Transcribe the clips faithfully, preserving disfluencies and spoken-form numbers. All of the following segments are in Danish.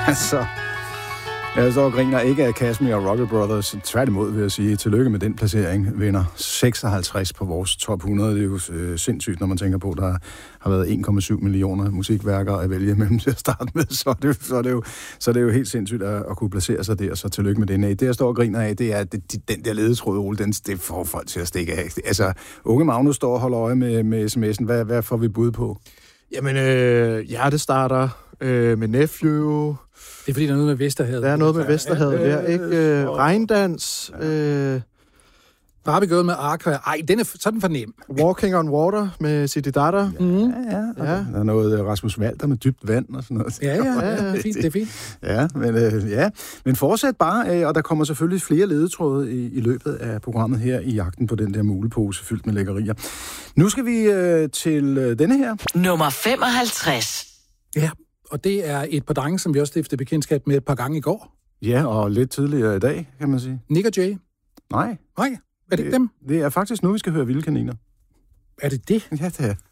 Altså, jeg står og griner ikke af Kashmir og Rocket Brothers. Tværtimod vil jeg sige, tillykke med den placering. Vinder seksoghalvtreds på vores top hundrede. Det er jo øh, sindssygt, når man tænker på, at der har været en komma syv millioner musikværker at vælge mellem til at starte med. Så er det jo, så er det jo, så er det jo helt sindssygt at, at kunne placere sig der. Så tillykke med den. Det, jeg står og griner af, det er, at det, den der ledetråd, Ole, den, det får folk til at stikke af. Altså, unge Magnus står og holder øje med, med sms'en. Hvad, hvad får vi bud på? Jamen, øh, hjertestarter øh, med Nephew. Det er fordi, der er noget med Vesterhavet. Der er noget med Vesterhavet, ja. Ikke? Øh, regndans. Øh, Barbie Girl med Ark. Ej, den er sådan for nem. Walking on Water med Sididata. Mm. Ja, ja. ja. Der er noget Rasmus Walter med dybt vand og sådan noget. Ja, ja, ja. Det er fint, det er fint. Ja, men, øh, ja. men fortsæt bare, øh, og der kommer selvfølgelig flere ledetråde i, i løbet af programmet her i jagten på den der mulepose fyldt med lækkerier. Nu skal vi øh, til øh, denne her. Nummer femoghalvtreds. Ja, og det er et par drenge, som vi også stiftede bekendtskab med et par gange i går. Ja, og lidt tidligere i dag, kan man sige. Nick og Jay. Nej. Nej, er det ikke dem? Det er faktisk nu, vi skal høre Vilde Kaniner. Er det det? Ja, det er.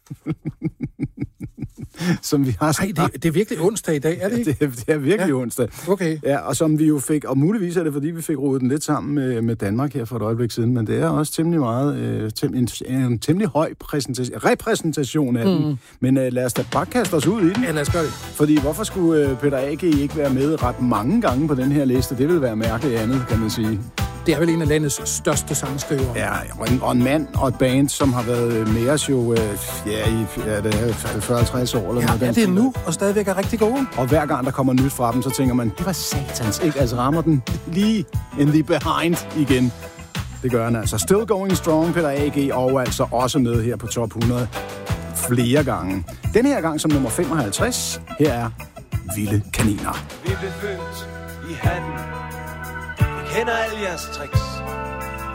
Som vi har Nej, det, det er virkelig onsdag i dag, er det ikke? Ja, det, det er virkelig ja. onsdag. Okay. Ja, og som vi jo fik, og muligvis er det, fordi vi fik rodet den lidt sammen med, med Danmark her for et øjeblik siden, men det er også temmelig meget, øh, tem, en, en temmelig høj præsentation, repræsentation af mm. den. Men øh, lad os da bare kaste os ud i den. Ja, lad os gøre det. Fordi hvorfor skulle øh, Peter A G ikke være med ret mange gange på den her liste? Det vil være mærkeligt andet, kan man sige. Det er vel en af landets største sangskrivere. Ja, og en, og en mand og et band, som har været med os jo øh, ja, i ja, det er fyrre til halvtreds år. Eller ja, noget, er det nu, og stadigvæk er rigtig gode. Og hver gang der kommer nyt fra dem, så tænker man, det var satans, ikke? Altså rammer den lige in the behind igen. Det gør han altså. Still going strong, Peter A G, og altså også med her på top hundrede flere gange. Den her gang som nummer femoghalvtreds, her er Vilde Kaniner. Vi blev født i hatten. Vi kender alle jeres tricks.